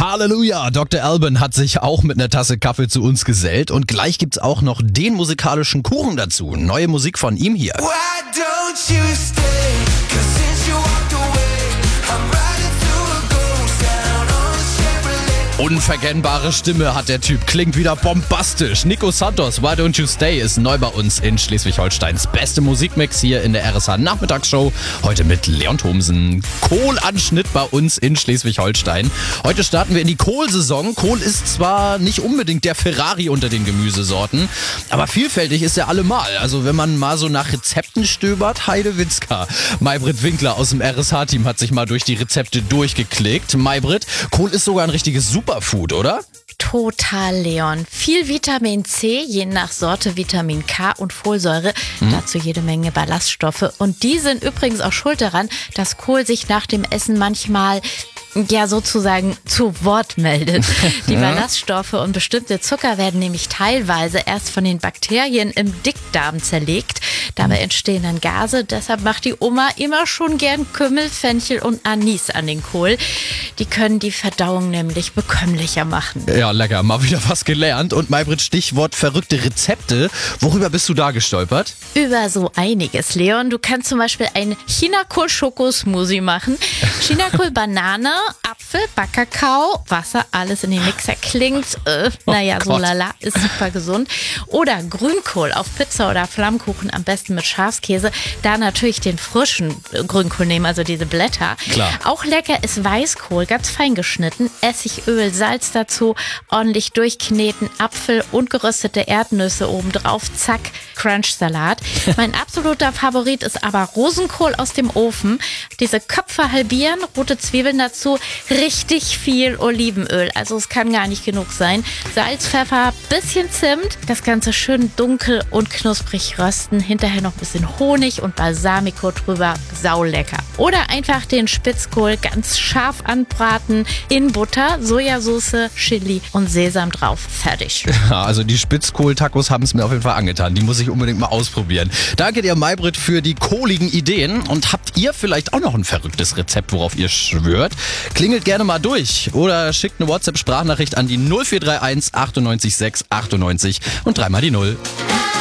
Halleluja! Dr. Alban hat sich auch mit einer Tasse Kaffee zu uns gesellt und gleich gibt's auch noch den musikalischen Kuchen dazu. Neue Musik von ihm hier. Why don't you stay? 'Cause since you walked away, I'm riding through a ghost town on a Chevrolet. Unverkennbare Stimme hat der Typ, klingt wieder bombastisch. Nico Santos, Why Don't You Stay ist neu bei uns in Schleswig-Holsteins beste Musikmix hier in der RSH Nachmittagsshow. Heute mit Leon Thomsen. Kohlanschnitt bei uns in Schleswig-Holstein. Heute starten wir in die Kohlsaison. Kohl ist zwar nicht unbedingt der Ferrari unter den Gemüsesorten, aber vielfältig ist er allemal. Also wenn man mal so nach Rezepten stöbert, Heidewitzka. Maybrit Winkler aus dem RSH-Team hat sich mal durch die Rezepte durchgeklickt. Maybrit, Kohl ist sogar ein richtiges Superfood, oder? Total, Leon. Viel Vitamin C, je nach Sorte Vitamin K und Folsäure. Dazu jede Menge Ballaststoffe. Und die sind übrigens auch schuld daran, dass Kohl sich nach dem Essen manchmal sozusagen zu Wort meldet. Die Ballaststoffe und bestimmte Zucker werden nämlich teilweise erst von den Bakterien im Dickdarm zerlegt. Dabei entstehen dann Gase. Deshalb macht die Oma immer schon gern Kümmel, Fenchel und Anis an den Kohl. Die können die Verdauung nämlich bekömmlicher machen. Ja, lecker. Mal wieder was gelernt. Und Maybrit, Stichwort verrückte Rezepte. Worüber bist du da gestolpert? Über so einiges, Leon. Du kannst zum Beispiel einen Chinakohl-Schoko-Smoothie machen. Chinakohl, Banane, Apfel, Backkakao, Wasser, alles in den Mixer klingt. So lala, ist super gesund. Oder Grünkohl auf Pizza oder Flammkuchen, am besten mit Schafskäse. Da natürlich den frischen Grünkohl nehmen, also diese Blätter. Klar. Auch lecker ist Weißkohl, ganz fein geschnitten. Essigöl, Salz dazu, ordentlich durchkneten, Apfel und geröstete Erdnüsse obendrauf. Zack, Crunch-Salat. Mein absoluter Favorit ist aber Rosenkohl aus dem Ofen. Diese Köpfe halbieren, rote Zwiebeln dazu, richtig viel Olivenöl. Also es kann gar nicht genug sein. Salz, Pfeffer, bisschen Zimt. Das Ganze schön dunkel und knusprig rösten. Hinterher noch ein bisschen Honig und Balsamico drüber. Saulecker. Oder einfach den Spitzkohl ganz scharf anbraten in Butter, Sojasauce, Chili und Sesam drauf. Fertig. Ja, also die Spitzkohl-Tacos haben es mir auf jeden Fall angetan. Die muss ich unbedingt mal ausprobieren. Danke dir, Maybrit, für die kohligen Ideen. Und habt ihr vielleicht auch noch ein verrücktes Rezept, worauf ihr schwört? Klingelt gerne mal durch oder schickt eine WhatsApp-Sprachnachricht an die 0431 98 6 98 und dreimal die 0.